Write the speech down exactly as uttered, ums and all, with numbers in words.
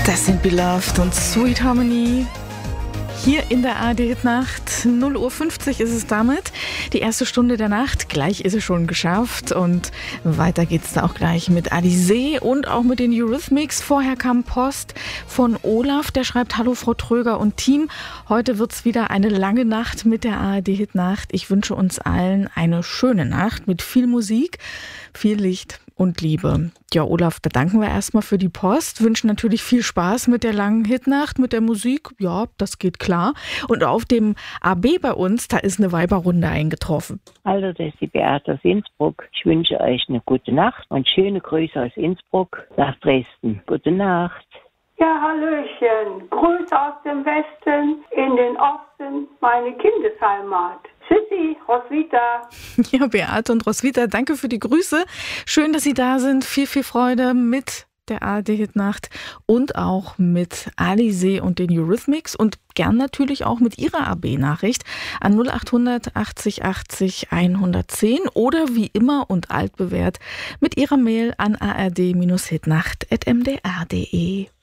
Das sind Beloved und Sweet Harmony. Hier in der A R D-Nacht, null Uhr fünfzig ist es damit. Die erste Stunde der Nacht, gleich ist es schon geschafft. Und weiter geht's da auch gleich mit Alizée und auch mit den Eurythmics. Vorher kam Post von Olaf, der schreibt: Hallo Frau Tröger und Team. Heute wird's wieder eine lange Nacht mit der A R D-Nacht. Ich wünsche uns allen eine schöne Nacht mit viel Musik, viel Licht und Liebe. Ja, Olaf, da danken wir erstmal für die Post, wünschen natürlich viel Spaß mit der langen Hitnacht, mit der Musik. Ja, das geht klar. Und auf dem A B bei uns, da ist eine Weiberrunde eingetroffen. Hallo, das ist die Beate aus Innsbruck. Ich wünsche euch eine gute Nacht und schöne Grüße aus Innsbruck nach Dresden. Gute Nacht. Ja, hallöchen. Grüße aus dem Westen in den Osten, meine Kindesheimat. Tschüssi, Roswitha. Ja, Beate und Roswitha, danke für die Grüße. Schön, dass Sie da sind. Viel, viel Freude mit der A R D-Hitnacht und auch mit Alizée und den Eurythmics und gern natürlich auch mit Ihrer A B-Nachricht an null acht hundert achtzig achtzig hundertzehn oder wie immer und altbewährt mit Ihrer Mail an a r d Bindestrich hitnacht at m d r punkt d e.